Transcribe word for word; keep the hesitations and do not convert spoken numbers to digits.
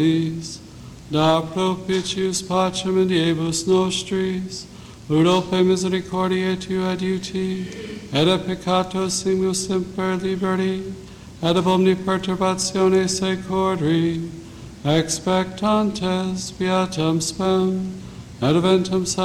da propitius pacem in diebus nostris, ut ope misericordiae tu adiuti, et a peccatos simus semper liberi, et ab omni perturbatione secori, expectantes beatam spem, et eventum